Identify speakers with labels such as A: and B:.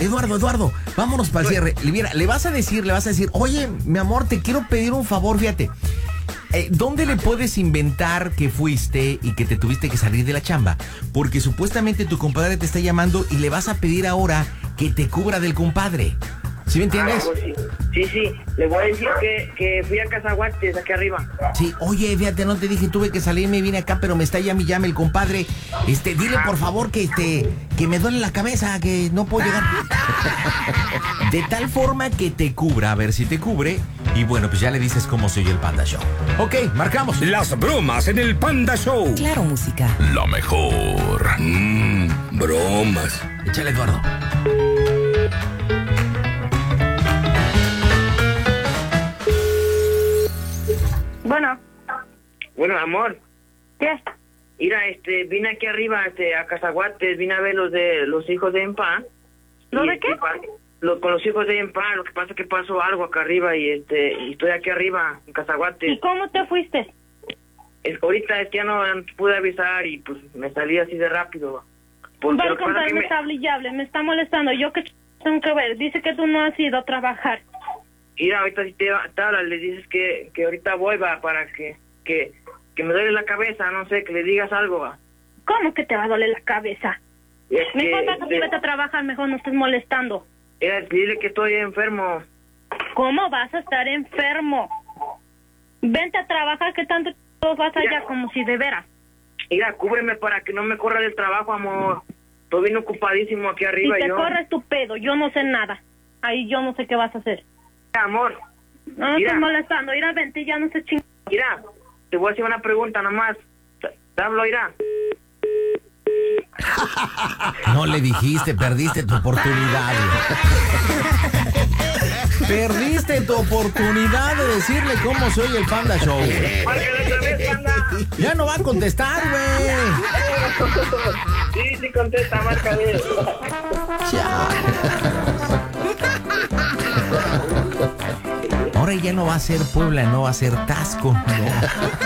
A: Eduardo, vámonos para el cierre. Mira, le vas a decir, oye, mi amor, te quiero pedir un favor, fíjate. ¿Dónde le puedes inventar que fuiste y que te tuviste que salir de la chamba? Porque supuestamente tu compadre te está llamando y le vas a pedir ahora que te cubra del compadre. ¿Sí me entiendes?
B: Pues sí. Le voy a decir que fui a Cazaguates, aquí arriba.
A: Sí, oye, fíjate, no te dije, tuve que salir, me vine acá, pero me está llame el compadre. Dile por favor que me duele la cabeza, que no puedo llegar. De tal forma que te cubra, a ver si te cubre. Y bueno, pues ya le dices cómo soy el Panda Show. Ok, marcamos.
C: Las bromas en el Panda Show.
D: Claro, música.
C: La mejor. Bromas.
A: Échale, Eduardo.
B: Bueno, amor.
E: ¿Qué?
B: Mira, vine aquí arriba, a Cazaguates, vine a ver los hijos de Empa.
E: ¿Lo de qué?
B: Con los hijos de Empa, lo que pasa es que pasó algo acá arriba y estoy aquí arriba, en Cazaguates.
E: ¿Y cómo te fuiste?
B: Ahorita es que ya no pude avisar y pues me salí así de rápido.
E: Va a contarme estable y hable, me está molestando. Yo que tengo que ver, dice que tú no has ido a trabajar.
B: Mira, ahorita si te hablas, le dices que ahorita voy, va, para que me duele la cabeza, no sé, que le digas algo, va.
E: ¿Cómo que te va a doler la cabeza? Mejor vete a trabajar, mejor no estés molestando.
B: Dile que estoy enfermo.
E: ¿Cómo vas a estar enfermo? Vente a trabajar, que tanto vas allá como si de veras.
B: Mira, cúbreme para que no me corra del trabajo, amor. Estoy bien ocupadísimo aquí arriba.
E: Si te corres tu pedo, yo no sé nada. Ahí yo no sé qué vas a hacer.
B: Amor.
E: No estés molestando, vente, ya no se ching...
B: Mira, te voy a hacer una pregunta nomás. ¿Te hablo, Ira?
A: No le dijiste, perdiste tu oportunidad. Perdiste tu oportunidad de decirle cómo soy el Panda Show.
B: Márcale otra vez, Panda.
A: Ya no va a contestar, güey.
B: Sí, contesta, márcale.
A: Ahora ya no va a ser Puebla, no va a ser Tasco. No.